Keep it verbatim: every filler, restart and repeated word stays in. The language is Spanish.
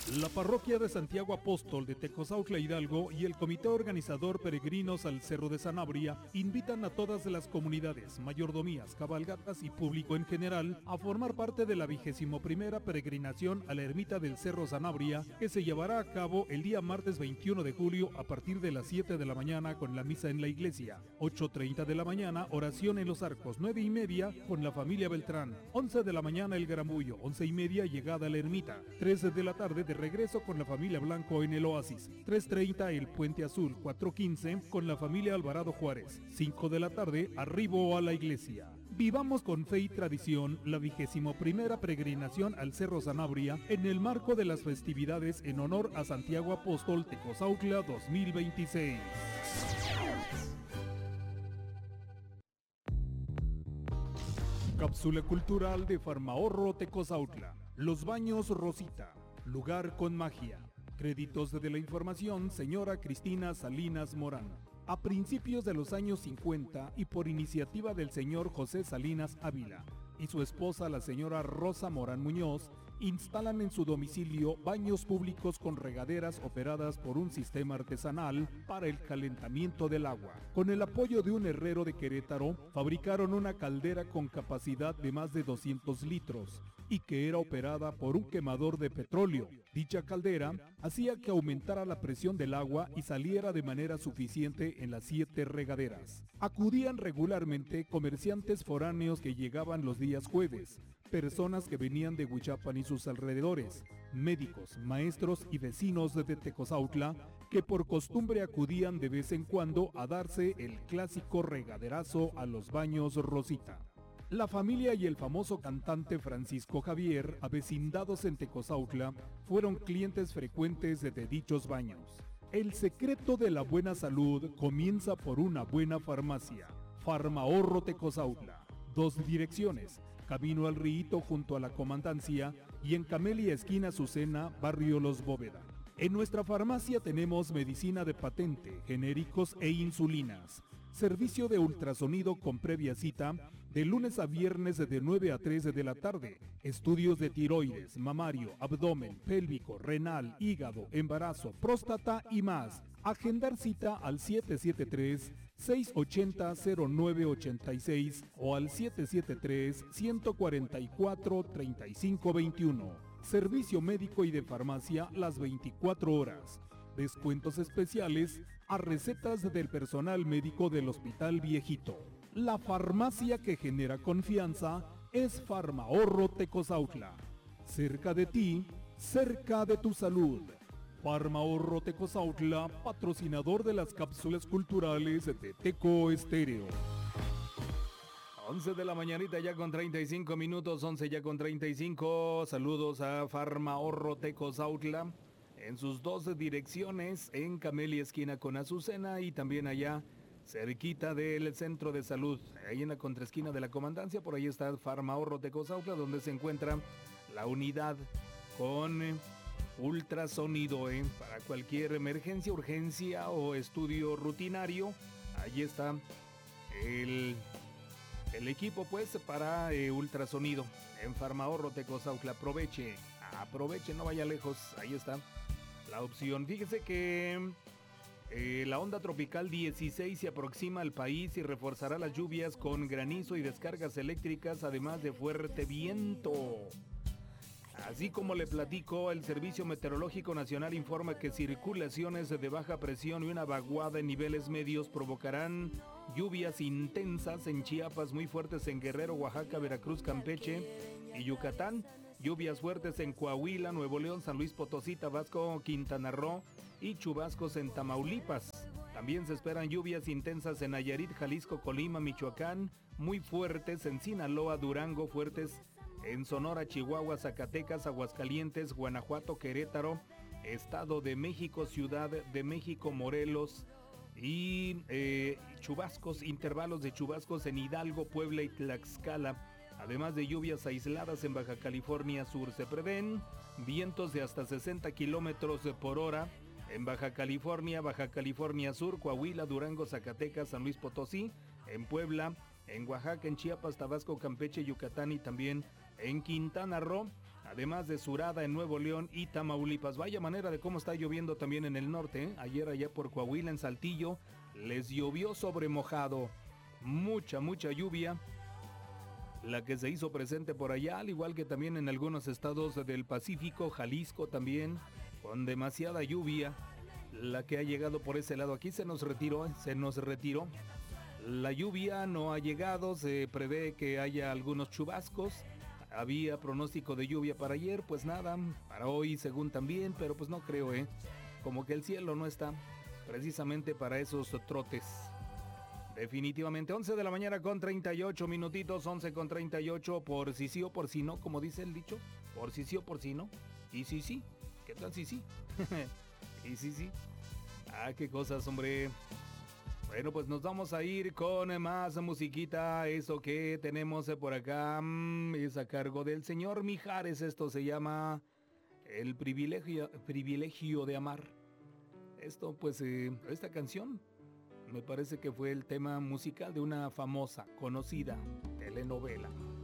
La parroquia de Santiago Apóstol de Tecozautla Hidalgo y el comité organizador Peregrinos al Cerro de Sanabria invitan a todas las comunidades, mayordomías, cabalgatas y público en general a formar parte de la vigésimo primera peregrinación a la ermita del Cerro Sanabria, que se llevará a cabo el día martes veintiuno de julio a partir de las siete de la mañana con la misa en la iglesia, ocho treinta de la mañana oración en los arcos, nueve y media con la familia Beltrán, once de la mañana el Garambullo, once y media llegada a la ermita, trece de la tarde de regreso con la familia Blanco en el Oasis, tres treinta el Puente Azul, cuatro quince con la familia Alvarado Juárez, cinco de la tarde arribo a la iglesia. Vivamos con fe y tradición la vigésimo primera peregrinación al Cerro Sanabria en el marco de las festividades en honor a Santiago Apóstol Tecozautla dos mil veintiséis. Cápsula cultural de Farmahorro Tecozautla. Los Baños Rosita. Lugar con magia. Créditos de la información, señora Cristina Salinas Morán. A principios de los años cincuenta y por iniciativa del señor José Salinas Ávila y su esposa la señora Rosa Morán Muñoz, instalan en su domicilio baños públicos con regaderas operadas por un sistema artesanal para el calentamiento del agua. Con el apoyo de un herrero de Querétaro, fabricaron una caldera con capacidad de más de doscientos litros y que era operada por un quemador de petróleo. Dicha caldera hacía que aumentara la presión del agua y saliera de manera suficiente en las siete regaderas. Acudían regularmente comerciantes foráneos que llegaban los días jueves, personas que venían de Huichapan y sus alrededores, médicos, maestros y vecinos de Tecozautla que por costumbre acudían de vez en cuando a darse el clásico regaderazo a los baños Rosita. La familia y el famoso cantante Francisco Javier, avecindados en Tecozautla, fueron clientes frecuentes de dichos baños. El secreto de la buena salud comienza por una buena farmacia. Farmahorro Tecozautla. Dos direcciones: Camino al Río junto a la Comandancia y en Camelia esquina Azucena, barrio Los Bóveda. En nuestra farmacia tenemos medicina de patente, genéricos e insulinas. Servicio de ultrasonido con previa cita de lunes a viernes de nueve a tres de la tarde. Estudios de tiroides, mamario, abdomen, pélvico, renal, hígado, embarazo, próstata y más. Agendar cita al siete siete tres, seis ocho cero, cero nueve ocho seis o al siete siete tres, uno cuatro cuatro, tres cinco dos uno. Servicio médico y de farmacia las veinticuatro horas. Descuentos especiales a recetas del personal médico del Hospital Viejito. La farmacia que genera confianza es Farmahorro Tecozautla. Cerca de ti, cerca de tu salud. Farmahorro Tecozautla, patrocinador de las cápsulas culturales de Teco Estéreo. once de la mañanita ya con treinta y cinco minutos, once ya con treinta y cinco. Saludos a Farmahorro Tecozautla en sus dos direcciones, en Camelia esquina con Azucena y también allá cerquita del centro de salud, ahí en la contraesquina de la Comandancia. Por ahí está Farmahorro Tecozautla, donde se encuentra la unidad con ultrasonido, ¿eh? Para cualquier emergencia, urgencia o estudio rutinario. Allí está el, el equipo pues para eh, ultrasonido en Farmahorro Tecozautla. Aproveche, aproveche, no vaya lejos, ahí está la opción. Fíjese que eh, la onda tropical dieciséis se aproxima al país y reforzará las lluvias con granizo y descargas eléctricas, además de fuerte viento. Así como le platico, el Servicio Meteorológico Nacional informa que circulaciones de baja presión y una vaguada en niveles medios provocarán lluvias intensas en Chiapas, muy fuertes en Guerrero, Oaxaca, Veracruz, Campeche y Yucatán. Lluvias fuertes en Coahuila, Nuevo León, San Luis Potosí, Tabasco, Quintana Roo y chubascos en Tamaulipas. También se esperan lluvias intensas en Nayarit, Jalisco, Colima, Michoacán, muy fuertes en Sinaloa, Durango, fuertes en Sonora, Chihuahua, Zacatecas, Aguascalientes, Guanajuato, Querétaro, Estado de México, Ciudad de México, Morelos y eh, chubascos, intervalos de chubascos en Hidalgo, Puebla y Tlaxcala. Además de lluvias aisladas en Baja California Sur. Se prevén vientos de hasta sesenta kilómetros por hora en Baja California, Baja California Sur, Coahuila, Durango, Zacatecas, San Luis Potosí, en Puebla, en Oaxaca, en Chiapas, Tabasco, Campeche, Yucatán y también en Quintana Roo. además de Surada en Nuevo León y Tamaulipas. Vaya manera de cómo está lloviendo también en el norte, ¿eh? Ayer allá por Coahuila, en Saltillo, les llovió sobre mojado. Mucha, mucha lluvia, la que se hizo presente por allá, al igual que también en algunos estados del Pacífico, Jalisco también, con demasiada lluvia, la que ha llegado por ese lado. Aquí se nos retiró, se nos retiró. La lluvia no ha llegado, se prevé que haya algunos chubascos. Había pronóstico de lluvia para ayer, pues nada, para hoy según también, pero pues no creo, ¿eh? Como que el cielo no está precisamente para esos trotes. Definitivamente, once de la mañana con treinta y ocho minutitos, once con treinta y ocho, por si sí o por si no, como dice el dicho, por si sí o por si no, y si sí, ¿qué tal si sí? Y si sí, ah, qué cosas, hombre. Bueno, pues nos vamos a ir con más musiquita. Eso que tenemos por acá mmm, es a cargo del señor Mijares. Esto se llama El privilegio, privilegio de amar. Esto, pues, eh, esta canción me parece que fue el tema musical de una famosa, conocida telenovela.